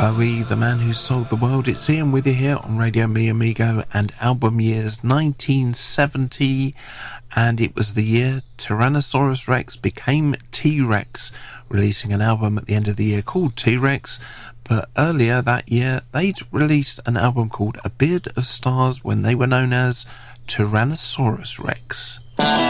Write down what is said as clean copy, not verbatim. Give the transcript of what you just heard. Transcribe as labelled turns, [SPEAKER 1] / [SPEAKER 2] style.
[SPEAKER 1] Bowie, the man who sold the world. It's Ian with you here on Radio Me Amigo, and album years 1970, and it was the year Tyrannosaurus Rex became T-Rex, releasing an album at the end of the year called T-Rex. But earlier that year they'd released an album called A Beard of Stars when they were known as Tyrannosaurus Rex.